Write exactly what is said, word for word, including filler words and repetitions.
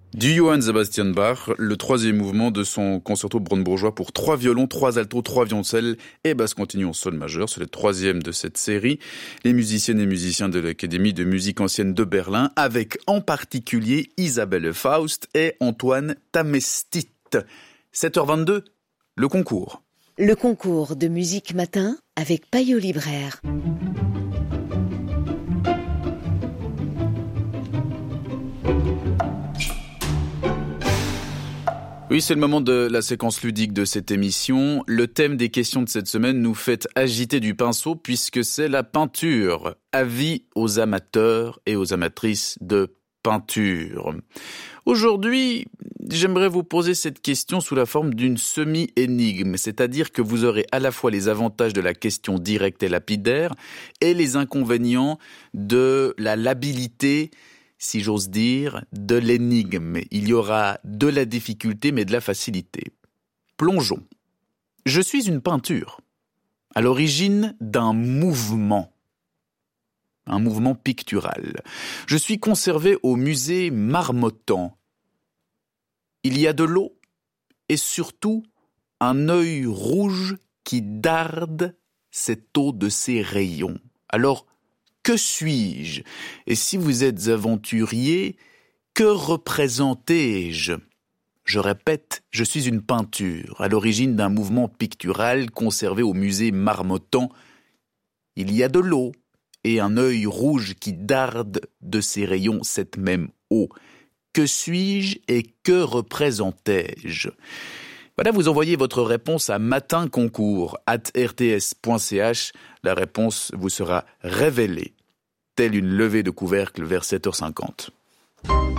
Du Johann Sebastian Bach, le troisième mouvement de son concerto brandebourgeois pour trois violons, trois altos, trois violoncelles et basse continue en sol majeur. C'est le troisième de cette série. Les musiciennes et musiciens de l'Académie de musique ancienne de Berlin, avec en particulier Isabelle Faust et Antoine Tamestit. sept heures vingt-deux, le concours. Le concours de musique matin avec Payot Libraire. Oui, c'est le moment de la séquence ludique de cette émission. Le thème des questions de cette semaine nous fait agiter du pinceau puisque c'est la peinture. Avis aux amateurs et aux amatrices de peinture. Aujourd'hui, j'aimerais vous poser cette question sous la forme d'une semi-énigme, c'est-à-dire que vous aurez à la fois les avantages de la question directe et lapidaire et les inconvénients de la labilité, si j'ose dire, de l'énigme. Il y aura de la difficulté, mais de la facilité. Plongeons. Je suis une peinture, à l'origine d'un mouvement, un mouvement pictural. Je suis conservé au musée Marmottan. Il y a de l'eau et surtout un œil rouge qui darde cette eau de ses rayons. Alors, que suis-je? Et si vous êtes aventurier, que représentez-je? Je répète, je suis une peinture, à l'origine d'un mouvement pictural conservé au musée Marmottan. Il y a de l'eau et un œil rouge qui darde de ses rayons cette même eau. Que suis-je et que représentais-je? Voilà, vous envoyez votre réponse à matinconcours arobase r t s point c h. La réponse vous sera révélée, telle une levée de couvercle vers sept heures cinquante.